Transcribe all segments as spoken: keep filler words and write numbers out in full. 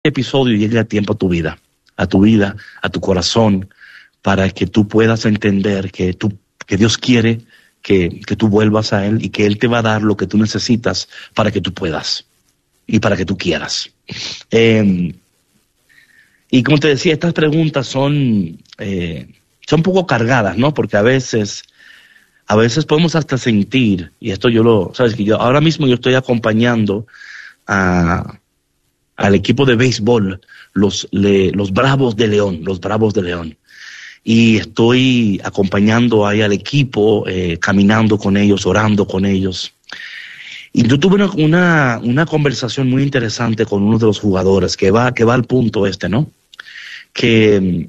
episodio llegue a tiempo a tu vida, a tu vida, a tu corazón, para que tú puedas entender que, tú, que Dios quiere que, que tú vuelvas a Él y que Él te va a dar lo que tú necesitas para que tú puedas y para que tú quieras. Eh, y como te decía, estas preguntas son, eh, son un poco cargadas, ¿no? Porque a veces, a veces podemos hasta sentir, y esto yo lo, sabes que yo ahora mismo yo estoy acompañando a... al equipo de béisbol, los, le, los Bravos de León, los Bravos de León. Y estoy acompañando ahí al equipo, eh, caminando con ellos, orando con ellos. Y yo tuve una, una, una conversación muy interesante con uno de los jugadores que va, que va al punto este, ¿no? Que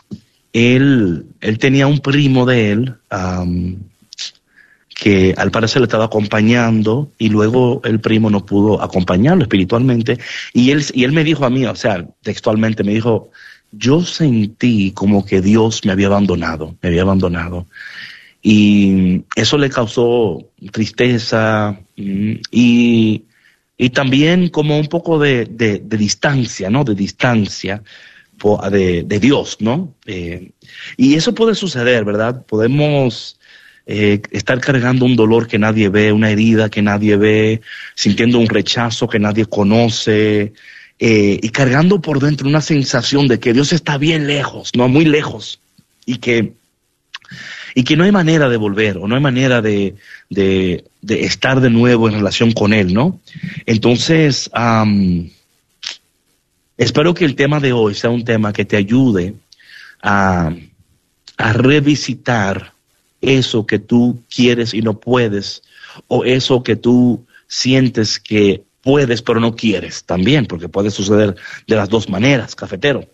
él, él tenía un primo de él, um, que al parecer le estaba acompañando y luego el primo no pudo acompañarlo espiritualmente y él, y él me dijo a mí, o sea, textualmente me dijo, yo sentí como que Dios me había abandonado, me había abandonado y eso le causó tristeza y, y también como un poco de, de, de distancia, ¿no? De distancia de, de Dios, ¿no? Eh, y eso puede suceder, ¿verdad? Podemos... Eh, estar cargando un dolor que nadie ve, una herida que nadie ve, sintiendo un rechazo que nadie conoce, eh, y cargando por dentro una sensación de que Dios está bien lejos, no muy lejos, y que, y que no hay manera de volver, o no hay manera de, de, de estar de nuevo en relación con Él, ¿no? Entonces, um, espero que el tema de hoy sea un tema que te ayude a, a revisitar eso que tú quieres y no puedes, o eso que tú sientes que puedes pero no quieres también, porque puede suceder de las dos maneras, cafetero.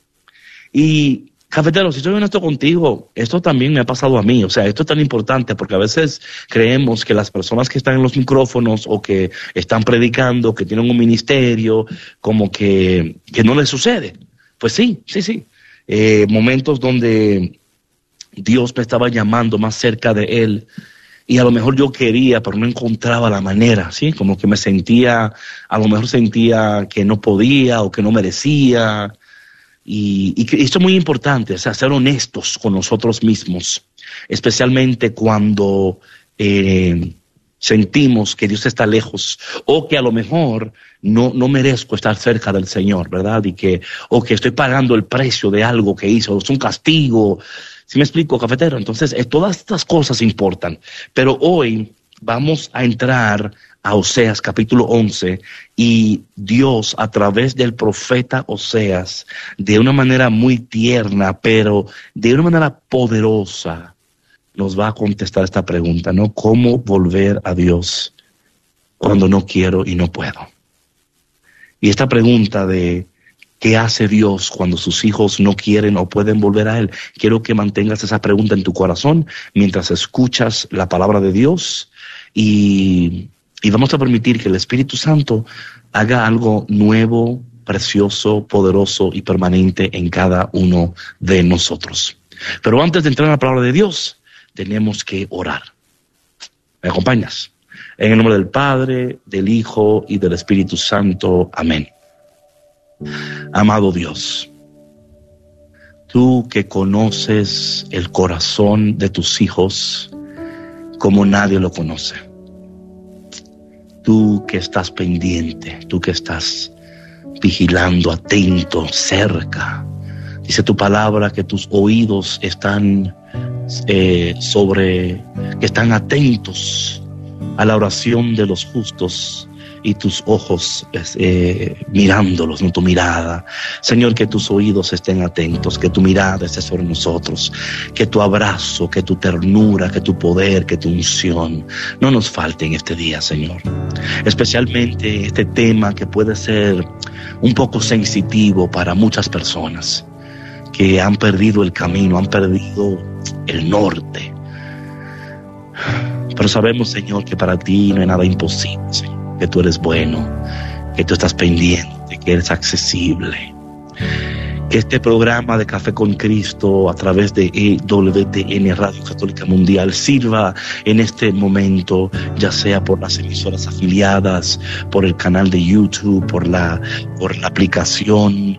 Y cafetero, si soy honesto contigo, esto también me ha pasado a mí, o sea, esto es tan importante porque a veces creemos que las personas que están en los micrófonos o que están predicando, que tienen un ministerio, como que, que no les sucede. Pues sí, sí, sí. Eh, momentos donde Dios me estaba llamando más cerca de Él y a lo mejor yo quería, pero no encontraba la manera, ¿sí? Como que me sentía, a lo mejor sentía que no podía o que no merecía. Y, y esto es muy importante, o sea, ser honestos con nosotros mismos, especialmente cuando eh, sentimos que Dios está lejos o que a lo mejor no, no merezco estar cerca del Señor, ¿verdad? Y que, o que estoy pagando el precio de algo que hizo, es un castigo. ¿Sí me explico, cafetero? Entonces, eh, todas estas cosas importan. Pero hoy vamos a entrar a Oseas capítulo once y Dios a través del profeta Oseas, de una manera muy tierna, pero de una manera poderosa, nos va a contestar esta pregunta, ¿no? ¿Cómo volver a Dios cuando no quiero y no puedo? Y esta pregunta de ¿qué hace Dios cuando sus hijos no quieren o pueden volver a Él? Quiero que mantengas esa pregunta en tu corazón mientras escuchas la palabra de Dios y, y vamos a permitir que el Espíritu Santo haga algo nuevo, precioso, poderoso y permanente en cada uno de nosotros. Pero antes de entrar en la palabra de Dios, tenemos que orar. ¿Me acompañas? En el nombre del Padre, del Hijo y del Espíritu Santo. Amén. Amado Dios, tú que conoces el corazón de tus hijos como nadie lo conoce, tú que estás pendiente, tú que estás vigilando, atento, cerca, dice tu palabra que tus oídos están eh, sobre, que están atentos a la oración de los justos y tus ojos eh, mirándolos, no tu mirada. Señor, que tus oídos estén atentos, que tu mirada esté sobre nosotros, que tu abrazo, que tu ternura, que tu poder, que tu unción no nos falte en este día, Señor. Especialmente este tema que puede ser un poco sensitivo para muchas personas que han perdido el camino, han perdido el norte. Pero sabemos, Señor, que para ti no hay nada imposible, Señor. Que tú eres bueno, que tú estás pendiente, que eres accesible, Que este programa de Café con Cristo a través de E W T N Radio Católica Mundial sirva en este momento, ya sea por las emisoras afiliadas, por el canal de YouTube, por la, por la aplicación,